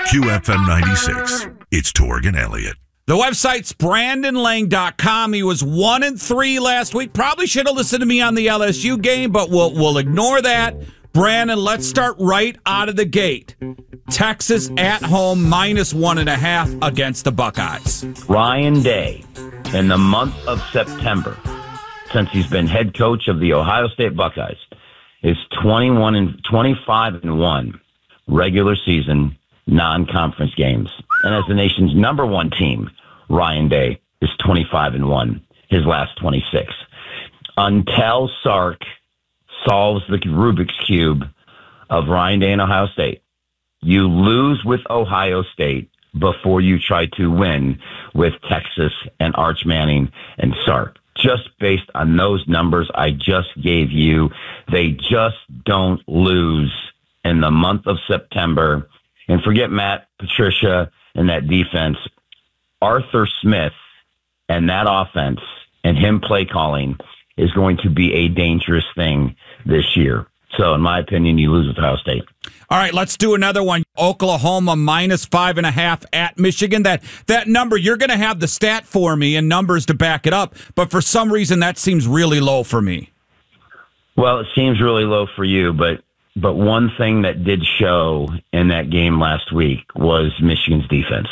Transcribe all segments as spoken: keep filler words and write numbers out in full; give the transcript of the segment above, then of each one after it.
Q F M ninety-six. It's Torg and Elliott. The website's Brandon Lang dot com. He was one and three last week. Probably should have listened to me on the L S U game, but we'll we'll ignore that. Brandon, let's start right out of the gate. Texas at home minus one and a half against the Buckeyes. Ryan Day, in the month of September, since he's been head coach of the Ohio State Buckeyes, is twenty-one and twenty-five and one regular season non-conference games. And as the nation's number one team, Ryan Day is twenty-five and one, his last twenty-six. Until Sark solves the Rubik's Cube of Ryan Day and Ohio State, you lose with Ohio State before you try to win with Texas and Arch Manning and Sark. Just based on those numbers I just gave you, they just don't lose in the month of September. And forget Matt Patricia and that defense. Arthur Smith and that offense and him play calling is going to be a dangerous thing this year. So, in my opinion, you lose with Ohio State. All right, let's do another one. Oklahoma minus five and a half at Michigan. That that number, you're going to have the stat for me and numbers to back it up, but for some reason that seems really low for me. Well, it seems really low for you, but but one thing that did show in that game last week was Michigan's defense,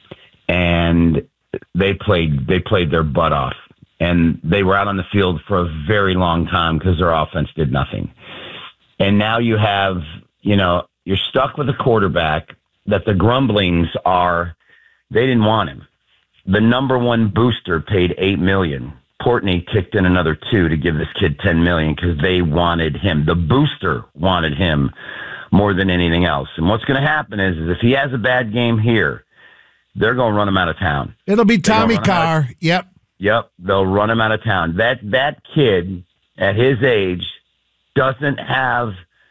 and they played they played their butt off, and they were out on the field for a very long time because their offense did nothing. And now you have, you know, you're stuck with a quarterback that the grumblings are, they didn't want him. The number one booster paid eight million dollars. Portney kicked in another two to give this kid ten million dollars because they wanted him. The booster wanted him more than anything else. And what's going to happen is, is if he has a bad game here, they're going to run him out of town. It'll be Tommy Carr. Of, yep. Yep. They'll run him out of town. That, that kid at his age doesn't have,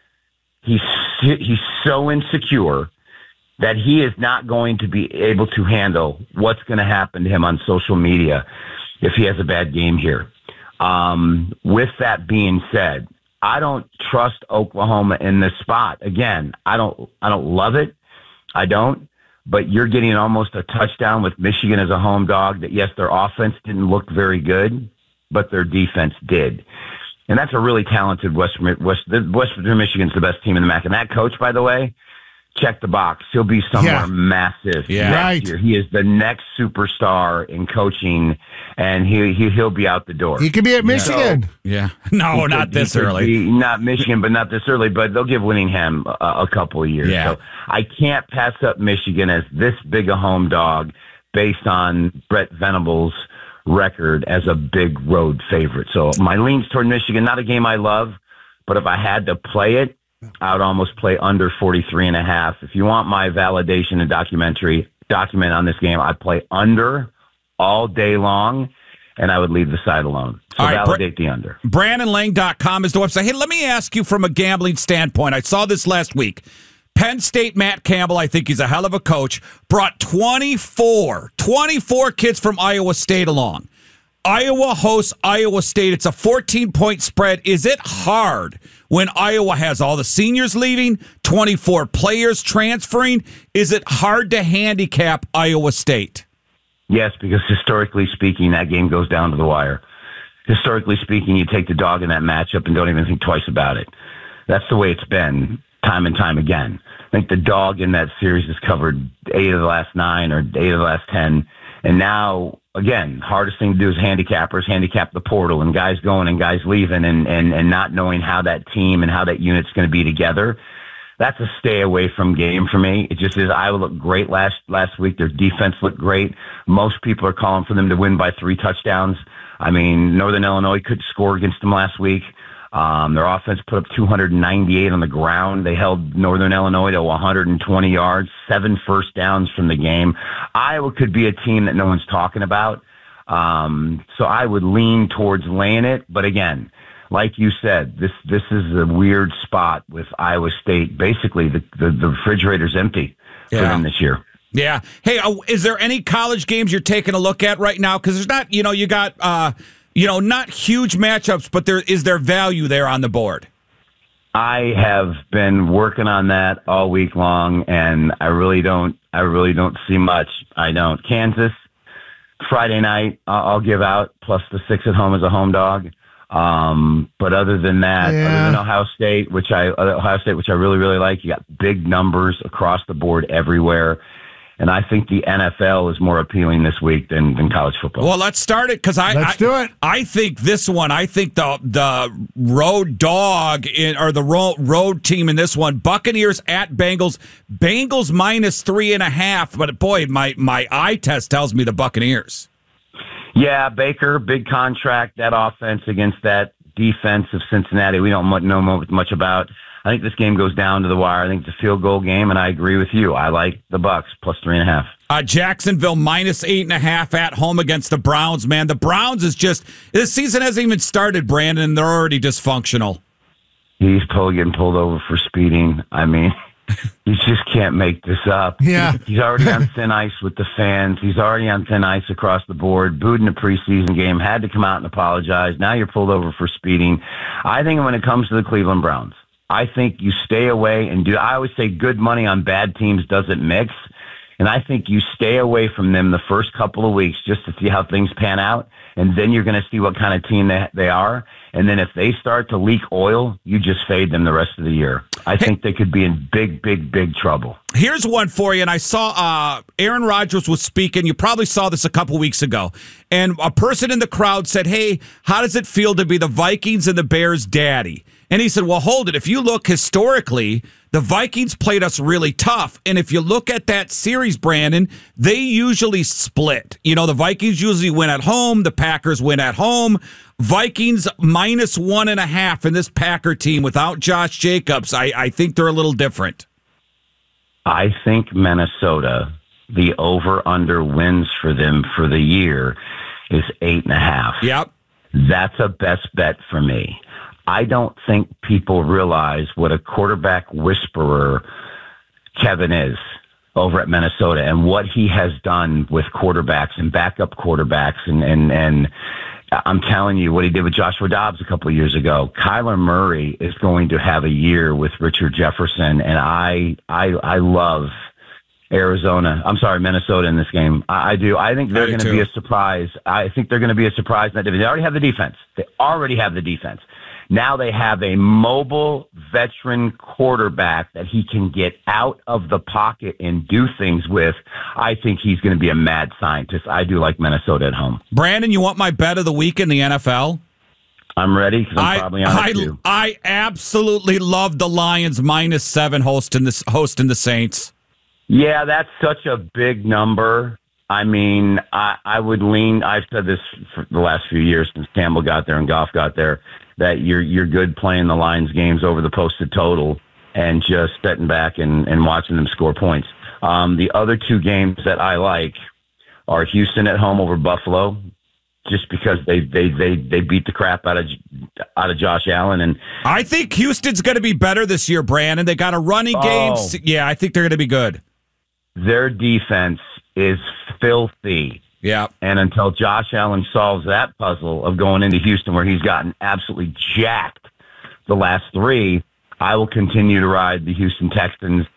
he's, he's so insecure that he is not going to be able to handle what's going to happen to him on social media if he has a bad game here. Um, with that being said, I don't trust Oklahoma in this spot. Again, I don't, I don't love it. I don't, but you're getting almost a touchdown with Michigan as a home dog that, yes, their offense didn't look very good, but their defense did. And that's a really talented West, West, West Virginia Michigan's the best team in the M A C. And that coach, by the way, check the box. He'll be somewhere yeah. massive yeah. next right. year. He is the next superstar in coaching, and he, he, he'll be out the door. He could be at Michigan. So, yeah. No, he not could, this early. Be, not Michigan, but not this early. But they'll give Winningham a, a couple of years. Yeah. So I can't pass up Michigan as this big a home dog based on Brett Venables' record as a big road favorite. So my leans toward Michigan. Not a game I love, but if I had to play it, I would almost play under forty-three and a half. If you want my validation and documentary document on this game, I'd play under all day long, and I would leave the side alone. So all right, validate Br- the under. Brandon Lang dot com is the website. Hey, let me ask you from a gambling standpoint. I saw this last week. Penn State Matt Campbell, I think he's a hell of a coach, brought twenty-four, twenty-four kids from Iowa State along. Iowa hosts Iowa State. It's a fourteen-point spread. Is it hard when Iowa has all the seniors leaving, twenty-four players transferring? Is it hard to handicap Iowa State? Yes, because historically speaking, that game goes down to the wire. Historically speaking, you take the dog in that matchup and don't even think twice about it. That's the way it's been time and time again. I think the dog in that series has covered eight of the last nine or eight of the last ten. And now, again, hardest thing to do is handicappers, handicap the portal and guys going and guys leaving and, and, and not knowing how that team and how that unit's going to be together. That's a stay away from game for me. It just is. Iowa looked great last, last week. Their defense looked great. Most people are calling for them to win by three touchdowns. I mean, Northern Illinois could score against them last week. Um, their offense put up two hundred ninety-eight on the ground. They held Northern Illinois to one hundred twenty yards, seven first downs from the game. Iowa could be a team that no one's talking about. Um, so I would lean towards laying it. But again, like you said, this this is a weird spot with Iowa State. Basically, the, the, the refrigerator's empty yeah. for them this year. Yeah. Hey, uh, is there any college games you're taking a look at right now? Because there's not, you know, you got... Uh, You know, not huge matchups, but there is there value there on the board? I have been working on that all week long, and I really don't. I really don't see much. I don't. Kansas Friday night, I'll, I'll give out plus the six at home as a home dog. Um, but other than that, Yeah. other than Ohio State, which I Ohio State, which I really really like, you got big numbers across the board everywhere. And I think the N F L is more appealing this week than, than college football. Well, let's start it because I Let's I, do it. I think this one. I think the the road dog in, or the road road team in this one. Buccaneers at Bengals. Bengals minus three and a half. But boy, my my eye test tells me the Buccaneers. Yeah, Baker, big contract. That offense against that defense of Cincinnati, we don't know much about. I think this game goes down to the wire. I think it's a field goal game, and I agree with you. I like the Bucs plus three and a half. Uh, Jacksonville minus eight and a half at home against the Browns. Man, the Browns is just this season hasn't even started, Brandon. And they're already dysfunctional. He's pulled, getting pulled over for speeding. I mean, you just can't make this up. Yeah. He's already on thin ice with the fans. He's already on thin ice across the board. Booed in a preseason game. Had to come out and apologize. Now you're pulled over for speeding. I think when it comes to the Cleveland Browns, I think you stay away and do. I always say good money on bad teams doesn't mix. And I think you stay away from them the first couple of weeks just to see how things pan out. And then you're going to see what kind of team they, they are. And then if they start to leak oil, you just fade them the rest of the year. I think they could be in big, big, big trouble. Here's one for you, and I saw uh, Aaron Rodgers was speaking. You probably saw this a couple weeks ago. And a person in the crowd said, hey, how does it feel to be the Vikings and the Bears' daddy? And he said, well, hold it. If you look historically, the Vikings played us really tough. And if you look at that series, Brandon, they usually split. You know, the Vikings usually win at home. The Packers win at home. Vikings minus one and a half in this Packer team without Josh Jacobs. I, I think they're a little different. I think Minnesota, the over-under wins for them for the year is eight and a half. Yep. That's a best bet for me. I don't think people realize what a quarterback whisperer Kevin is over at Minnesota and what he has done with quarterbacks and backup quarterbacks. And, and, and I'm telling you what he did with Joshua Dobbs a couple of years ago. Kyler Murray is going to have a year with Richard Jefferson. And I, I, I love Arizona. I'm sorry, Minnesota in this game. I, I do. I think they're going to be a surprise. I think they're going to be a surprise in that division. They already have the defense. They already have the defense. Now they have a mobile veteran quarterback that he can get out of the pocket and do things with. I think he's going to be a mad scientist. I do like Minnesota at home. Brandon, you want my bet of the week in the N F L? I'm ready because I'm I, probably on I, it too. I absolutely love the Lions minus seven hosting the, hosting the Saints. Yeah, that's such a big number. I mean, I, I would lean, I've said this for the last few years since Campbell got there and Goff got there, that you're you're good playing the Lions games over the posted total and just sitting back and, and watching them score points. Um, the other two games that I like are Houston at home over Buffalo, just because they they they, they beat the crap out of out of Josh Allen. And I think Houston's going to be better this year, Brandon. They got a running game. Oh. Yeah, I think they're going to be good. Their defense is filthy. Yeah. And until Josh Allen solves that puzzle of going into Houston where he's gotten absolutely jacked the last three, I will continue to ride the Houston Texans.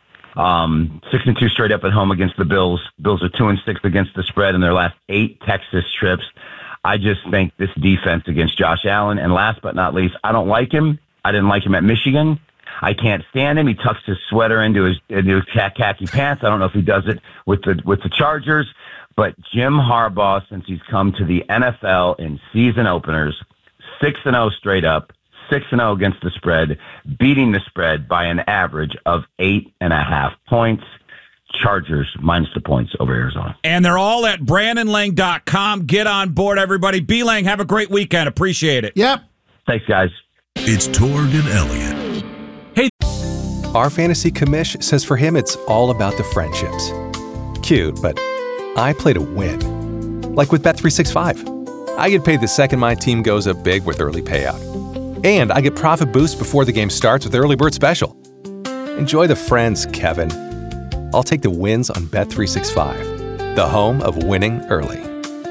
Um, six and two straight up at home against the Bills. Bills are two and six against the spread in their last eight Texas trips. I just think this defense against Josh Allen, and last but not least, I don't like him. I didn't like him at Michigan. I can't stand him. He tucks his sweater into his into his khaki pants. I don't know if he does it with the with the Chargers. But Jim Harbaugh, since he's come to the N F L in season openers, six and oh straight up, six and oh against the spread, beating the spread by an average of eight and a half points. Chargers minus the points over Arizona. And they're all at Brandon Lang dot com. Get on board, everybody. B. Lang, have a great weekend. Appreciate it. Yep. Thanks, guys. It's Torg and Elliott. Hey. Our fantasy commish says for him it's all about the friendships. Cute, but I play to win. Like with Bet three sixty-five. I get paid the second my team goes up big with early payout. And I get profit boost before the game starts with Early Bird Special. Enjoy the friends, Kevin. I'll take the wins on Bet three sixty-five, the home of winning early.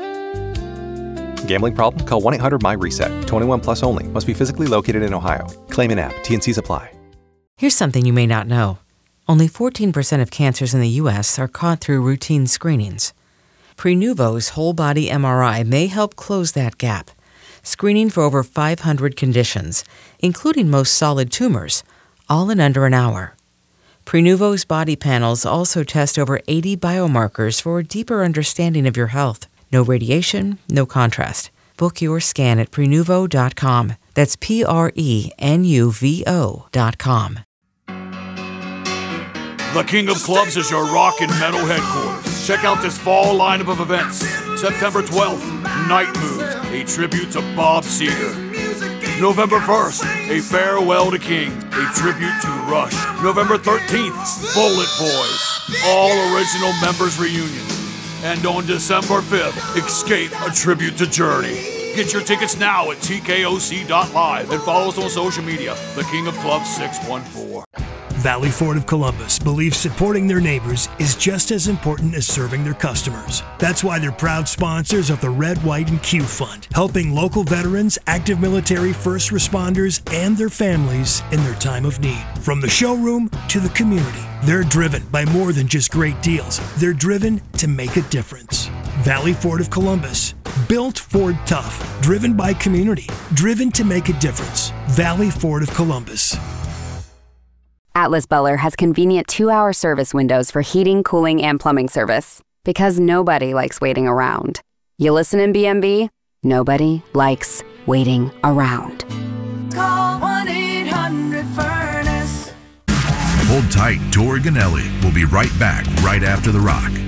Gambling problem? Call one eight hundred M Y RESET. twenty-one plus only. Must be physically located in Ohio. Claim in app. T and C's apply. Here's something you may not know. Only fourteen percent of cancers in the U S are caught through routine screenings. Prenuvo's whole-body M R I may help close that gap, screening for over five hundred conditions, including most solid tumors, all in under an hour. Prenuvo's body panels also test over eighty biomarkers for a deeper understanding of your health. No radiation, no contrast. Book your scan at Prenuvo dot com. That's P R E N U V O dot com. The King of Clubs is your rock and metal headquarters. Check out this fall lineup of events. September twelfth, Night Moves, a tribute to Bob Seger. November first, a farewell to Kings, a tribute to Rush. November thirteenth, Bullet Boys, all original members reunion. And on December fifth, Escape, a tribute to Journey. Get your tickets now at T K O C dot live and follow us on social media, The King of Clubs six one four. Valley Ford of Columbus believes supporting their neighbors is just as important as serving their customers. That's why they're proud sponsors of the Red, White, and Q Fund, helping local veterans, active military, first responders, and their families in their time of need. From the showroom to the community, they're driven by more than just great deals. They're driven to make a difference. Valley Ford of Columbus, built Ford tough, driven by community, driven to make a difference. Valley Ford of Columbus. Atlas Buller has convenient two-hour service windows for heating, cooling, and plumbing service. Because nobody likes waiting around. You listen in B M B? Nobody likes waiting around. Call one eight hundred furnace. Hold tight. Torg and Ellie will be right back right after The Rock.